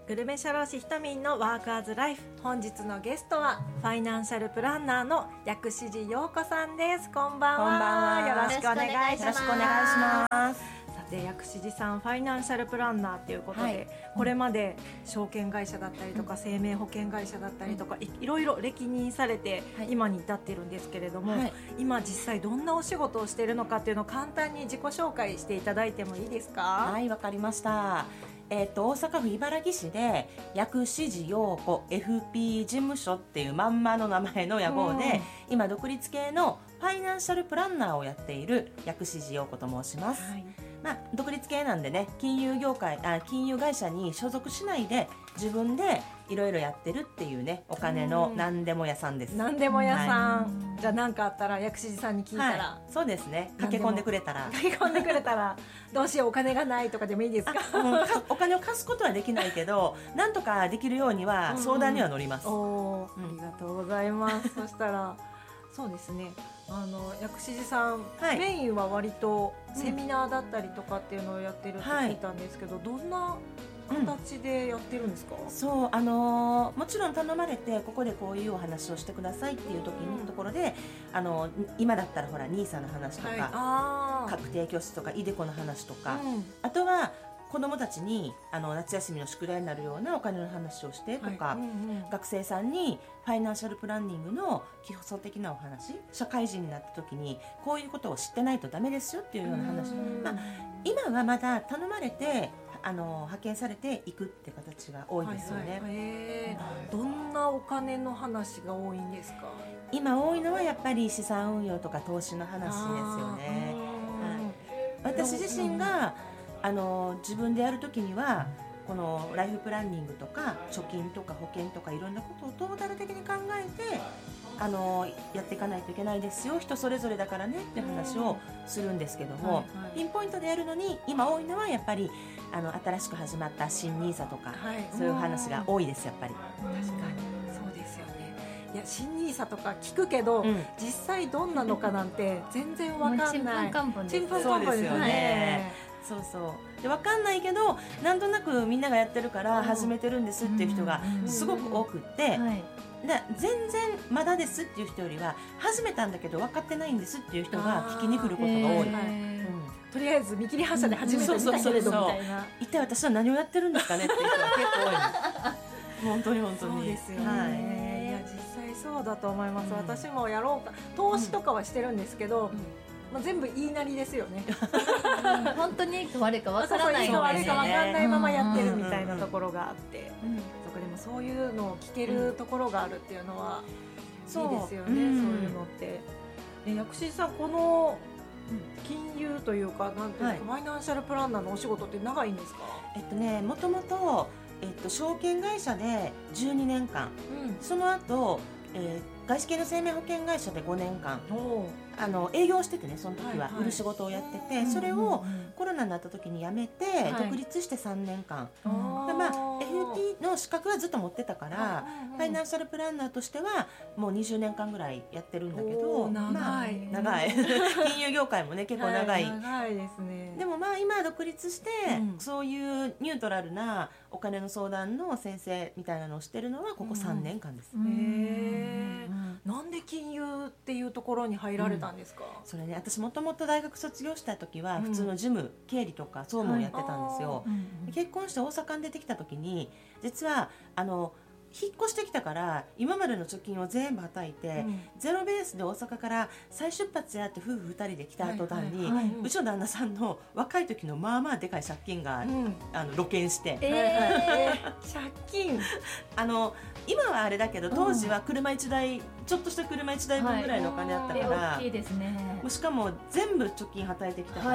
グルメ社労士ひとみんのワークアズライフ。本日のゲストはファイナンシャルプランナーの薬師寺陽子さんです。こんばんは。 こんばんは。 よろしくお願いします。 よろしくお願いします。 さて、薬師寺さんファイナンシャルプランナーということで、これまで証券会社だったりとか、生命保険会社だったりとか、いろいろ歴任されて、今に至っているんですけれども、今実際どんなお仕事をしているのかっていうのを簡単に自己紹介していただいてもいいですか？ はい、わかりました。大阪府茨木市で薬師寺陽子 FP 事務所っていうまんまの名前の屋号で、今独立系のファイナンシャルプランナーをやっている薬師寺陽子と申します。独立系なんでね、金融会社に所属しないで自分でいろいろやってるっていうね、お金の何でも屋さんです。 何でも屋さん、じゃあ何かあったら薬師寺さんに聞いたら、 そうですね、駆け込んでくれたらどうしようお金がないとかでもいいですか？ お金を貸すことはできないけど、なんとかできるようには相談には乗ります。 ありがとうございますそしたらそうですね、薬師寺さん、メインは割とセミナーだったりとかっていうのをやってるって聞いたんですけど、どんな形でやってるんですか？ そう、もちろん頼まれてここでこういうお話をしてくださいっていう時のところで、今だったらほら NISA の話とか、確定拠出とかイデコの話とか、あとは子どもたちに夏休みの宿題になるようなお金の話をしてとか、学生さんにファイナンシャルプランニングの基礎的なお話、社会人になった時にこういうことを知ってないとダメですよっていうような話、今はまだ頼まれて派遣されていくって形が多いですよね。 どんなお金の話が多いんですか？ 今多いのはやっぱり資産運用とか投資の話ですよね。私自身が自分でやるときにはこのライフプランニングとか貯金とか保険とかいろんなことをトータル的に考えてやっていかないといけないですよ、人それぞれだからねって話をするんですけども、ピンポイントでやるのに今多いのはやっぱり新しく始まった新 NISA とか、そういう話が多いです。やっぱり確かにそうですよね。いや、新 NISA とか聞くけど、実際どんなのかなんて全然わかんない。 ちんぷんかんぷんです。 そうですよね。そうそうで分かんないけど、なんとなくみんながやってるから始めてるんですっていう人がすごく多くって、全然まだですっていう人よりは始めたんだけど分かってないんですっていう人が聞きに来ることが多い。 とりあえず見切り発車で始めてみたけれどみたいな、 一体私は何をやってるんですかねっていう人が結構多い本当にそうですよね。いや、実際そうだと思います。私もやろうか、投資とかはしてるんですけど、全部言いなりですよね。 本当にいいか悪いか分からない、 いいか悪いか分からないままやってるみたいなところがあって、そこでもそういうのを聞けるところがあるっていうのはいいですよね。そういうのって。薬師さん、この金融というか、なんていうか、ファイナンシャルプランナーのお仕事って長いんですか？ もともと証券会社で12年間、その後外資系の生命保険会社で5年間営業しててね、その時は売る仕事をやってて、それをコロナになった時に辞めて独立して3年間、FP の資格はずっと持ってたから、ファイナンシャルプランナーとしてはもう20年間ぐらいやってるんだけど、長い金融業界もね結構長いですね。 でも今独立して、そういうニュートラルなお金の相談の先生みたいなのをしてるのはここ3年間です。 なんで金融っていうところに入られたんですか？ それね、私もともと大学卒業した時は普通の事務、経理とか総務をやってたんですよ。結婚して大阪に出てきた時に、実は引っ越してきたから今までの貯金を全部はたいて、ゼロベースで大阪から再出発やって夫婦2人で来た途端に、うちの旦那さんの若い時のまあまあでかい借金が、露見して、 借金今はあれだけど当時は車1台、ちょっとした車1台分ぐらいのお金あったから、 大きいですね。 しかも全部貯金はたいてきたから、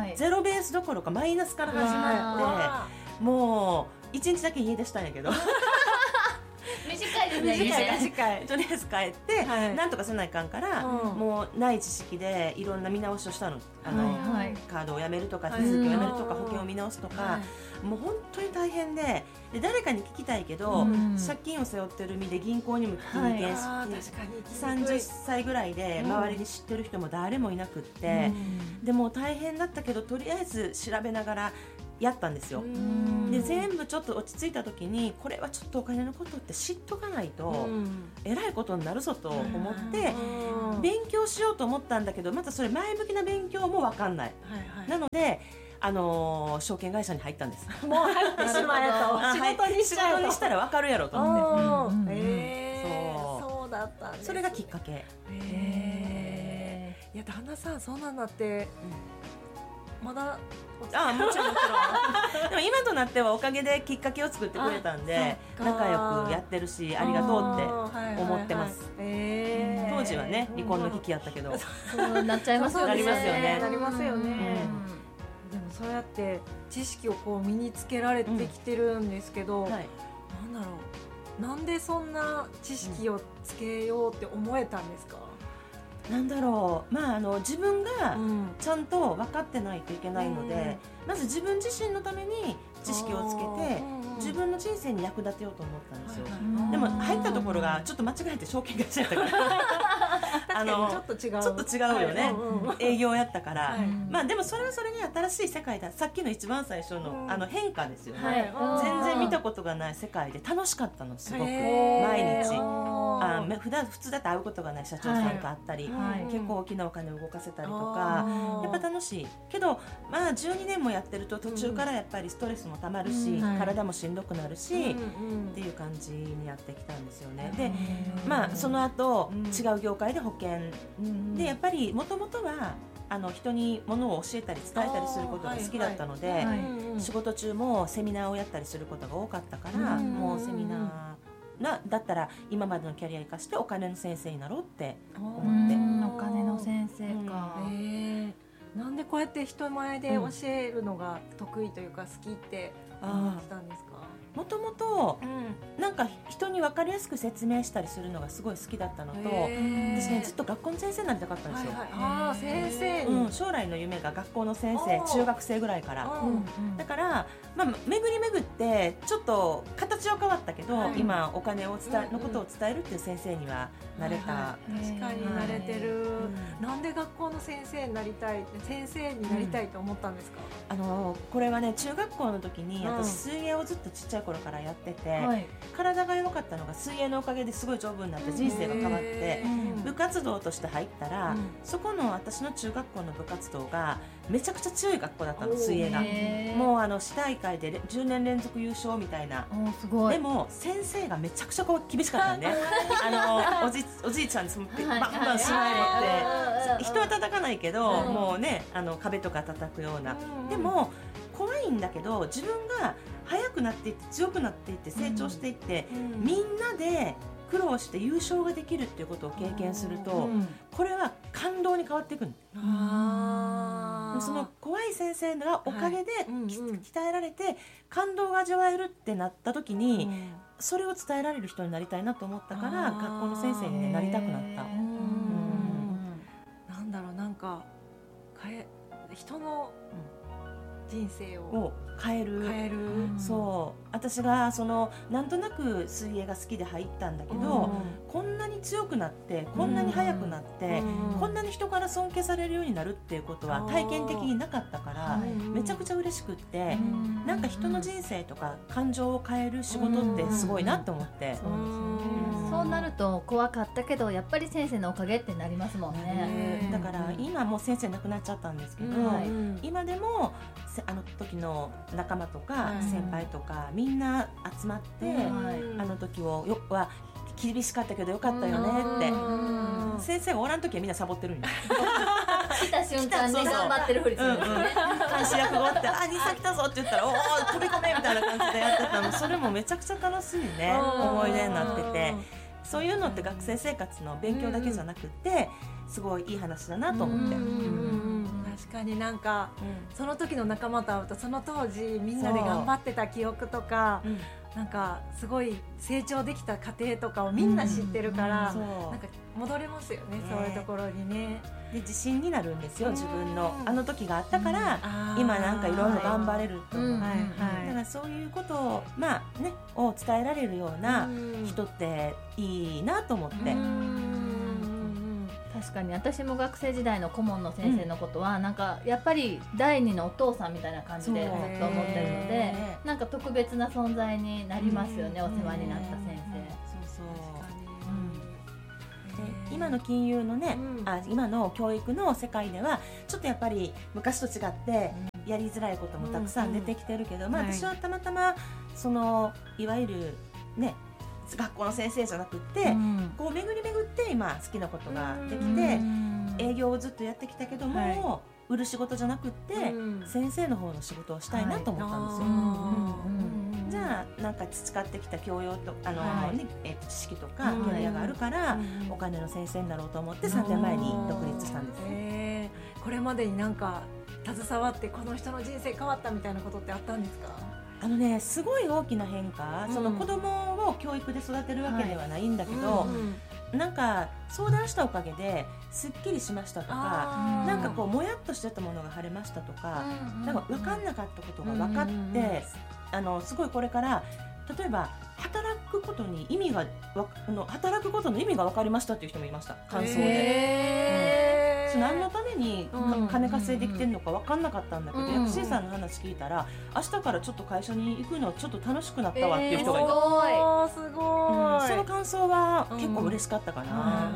ゼロベースどころかマイナスから始まって、もう1日だけ家出したんやけど短いですね。 短い。 とりあえず帰って、なんとかせないかんから、もうない知識でいろんな見直しをしたの。カードをやめるとか手続きをやめるとか保険を見直すとか、もう本当に大変で、誰かに聞きたいけど、借金を背負ってる身で銀行にも聞きに行けんし、30歳ぐらいで周りに知ってる人も誰もいなくって、でも大変だったけどとりあえず調べながらやったんですよ。で全部ちょっと落ち着いた時にこれはちょっとお金のことって知っとかないとえらいことになるぞと思って勉強しようと思ったんだけど、またそれ前向きな勉強も分かんない、なので証券会社に入ったんです。 もう入ってしまえと仕事にしちゃえと、 仕事にしたら分かるやろと思って、 そうだったんです。 それがきっかけ。 いや旦那さんそうなんだって、まだもちろんもちろんでも今となってはおかげできっかけを作ってくれたんで仲良くやってるし、ありがとうって思ってます。当時はね離婚の危機やったけどそうなっちゃいますよね。 なりますよね。なりますよね。でもそうやって知識をこう身につけられてきてるんですけど、なんだろう、なんでそんな知識をつけようって思えたんですか？ なんだろう、自分がちゃんと分かってないといけないので、まず自分自身のために知識をつけて自分の人生に役立てようと思ったんですよ。でも入ったところがちょっと間違えて証券会社やったからちょっと違うよね、営業やったから、でもそれはそれに新しい世界だ。さっきの一番最初の変化ですよね、全然見たことがない世界で楽しかったの、すごく毎日。普通だって会うことがない社長さんと会ったり、結構大きなお金を動かせたりとかやっぱ楽しいけど、12年もやってると途中からやっぱりストレスもたまるし、体もしんどくなるし、っていう感じにやってきたんですよね。でその後、違う業界で保険でやっぱりもともとは人にものを教えたり伝えたりすることが好きだったので、仕事中もセミナーをやったりすることが多かったから、もうセミナーだったら今までのキャリアを生かしてお金の先生になろうって思って。 お金の先生か。 なんでこうやって人前で教えるのが得意というか好きって思ってたんですか？ もともとなんか人に分かりやすく説明したりするのがすごい好きだったのと、私ねずっと学校の先生になりたかったんですよ。 先生に、 将来の夢が学校の先生、中学生ぐらいから、だから巡り巡ってちょっと形は変わったけど、今お金のことを伝えるっていう先生にはなれた。 確かになれてる。なんで学校の先生になりたいと思ったんですか？ これはね中学校の時に私水泳をずっとちっちゃい頃からやってて、体が弱かったのが水泳のおかげですごい丈夫になって人生が変わって、部活動として入ったら、そこの私の中学校の部活動がめちゃくちゃ強い学校だったの、水泳が。もう市大会で10年連続優勝みたいな。 すごい。 でも先生がめちゃくちゃ厳しかったんでおじいちゃんにバンバン座れって人は叩かないけど、もうね壁とか叩くような。でも怖いんだけど自分が速くなっていって強くなっていって成長していって、みんなで苦労して優勝ができるっていうことを経験すると、これは感動に変わっていくの。その怖い先生がおかげで鍛えられて感動が味わえるってなった時に、それを伝えられる人になりたいなと思ったから学校の先生に、なりたくなった。 なんだろう、なんか人の人生を変える。そう私がなんとなく水泳が好きで入ったんだけど、こんなに強くなってこんなに速くなって、こんなに人から尊敬されるようになるっていうことは体験的になかったから、めちゃくちゃ嬉しくって、なんか人の人生とか感情を変える仕事ってすごいなと思って。 そうなると怖かったけどやっぱり先生のおかげってなりますもんね。 だから今もう先生亡くなっちゃったんですけど、今でもあの時の仲間とか先輩とかみんな集まって、あの時は厳しかったけどよかったよねって。先生がおらん時はみんなサボってるんよ。 来た瞬間に頑張ってるふりするんですね。 監視役がおって「兄さん来たぞ」って言ったら「おお飛び込め」みたいな感じでやってたの。それもめちゃくちゃ楽しいね思い出になってて、そういうのって学生生活の勉強だけじゃなくてすごいいい話だなと思って。 確かになんか、その時の仲間と会うとその当時みんなで頑張ってた記憶とか、なんかすごい成長できた過程とかをみんな知ってるから、なんか戻れますよね、そういうところにね。 で自信になるんですよ、自分のあの時があったから今なんかいろいろ頑張れると。だからそういうことをを伝えられるような人っていいなと思って。 確かに私も学生時代の顧問の先生のことは、なんかやっぱり第二のお父さんみたいな感じでずっと思ってるので、なんか特別な存在になりますよね、お世話になった先生。 で今の金融のね、今の教育の世界ではちょっとやっぱり昔と違ってやりづらいこともたくさん出てきてるけど、私はたまたまそのいわゆるね学校の先生じゃなくって、こう巡り巡って今好きなことができて、営業をずっとやってきたけども、売る仕事じゃなくって、先生の方の仕事をしたいなと思ったんですよ。じゃあなんか培ってきた教養と知識とかキャリアがあるから、お金の先生になろうと思って3年前に独立したんですね。 これまでになんか携わってこの人の人生変わったみたいなことってあったんですか？ すごい大きな変化、その子供を教育で育てるわけではないんだけど、なんか相談したおかげですっきりしましたとか、なんかこうもやっとしてたものが晴れましたとか、なんか分かんなかったことが分かって、すごいこれから例えば働くことの意味が分かりましたっていう人もいました、感想で。何のために金稼いできてるのか分かんなかったんだけど、薬師さんの話聞いたら明日からちょっと会社に行くのちょっと楽しくなったわっていう人がいた。 すごい、 その感想は結構嬉しかったかな。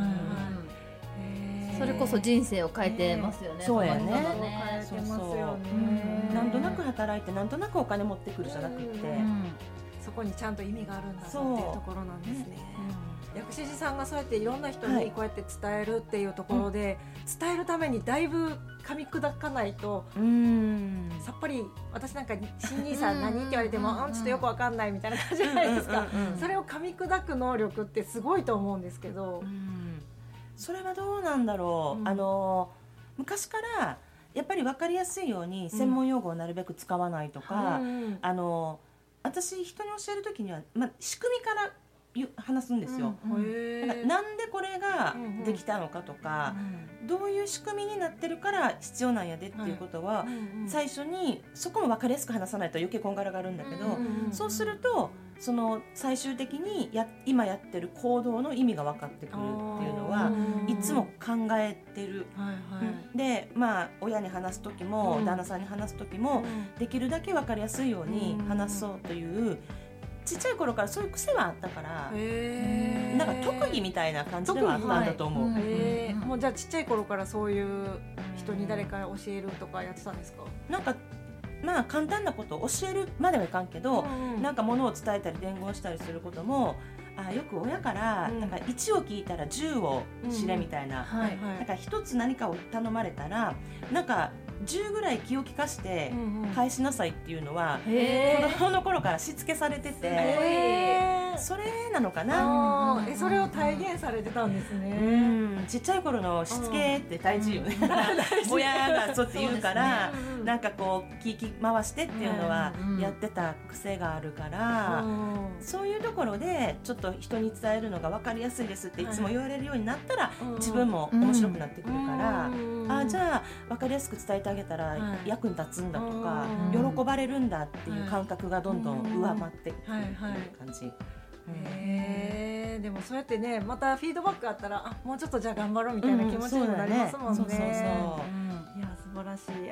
それこそ人生を変えてますよね。 そうやね。 変えてますよね。 なんとなく働いてなんとなくお金持ってくるじゃなくって、 そこにちゃんと意味があるんだぞっていうところなんですね。薬師寺さんがそうやっていろんな人にこうやって伝えるっていうところで、伝えるためにだいぶ噛み砕かないと、さっぱり私なんか新兄さん何って言われてもちょっとよくわかんないみたいな感じじゃないですか。それを噛み砕く能力ってすごいと思うんですけど、 それはどうなんだろう。昔からやっぱり分かりやすいように専門用語をなるべく使わないとか、私人に教えるときには、仕組みから話すんですよ。なんでこれができたのかとか、どういう仕組みになってるから必要なんやでっていうことは、最初にそこも分かりやすく話さないと余計こんがらがるんだけど、そうするとその最終的に今やってる行動の意味が分かってくるっていうのはいつも考えてる。で親に話す時も旦那さんに話す時もできるだけ分かりやすいように話そうというちっちゃい頃からそういう癖はあったから、なんか特技みたいな感じではあったんだと思う。 もうじゃあちっちゃい頃からそういう人に誰か教えるとかやってたんですか？ なんか簡単なことを教えるまではいかんけど、なんか物を伝えたり伝言したりすることもよく親からなんか1を聞いたら10を知れみたいな、なんか1つ何かを頼まれたらなんか10ぐらい気を利かして返しなさいっていうのは子供の頃からしつけされてて、それなのかな。 それを体現されてたんですね。 ちっちゃい頃のしつけって大事よね。親がそうって言うからなんかこう聞き回してっていうのはやってた癖があるから、そういうところでちょっと人に伝えるのが分かりやすいですっていつも言われるようになったら自分も面白くなってくるから、じゃあ分かりやすく伝えてあげたら役に立つんだとか、喜ばれるんだっていう感覚がどんどん上回ってくる感じ。 でもそうやってね、またフィードバックあったらもうちょっとじゃあ頑張ろうみたいな気持ちにもなりますもんね。いや素晴らしい。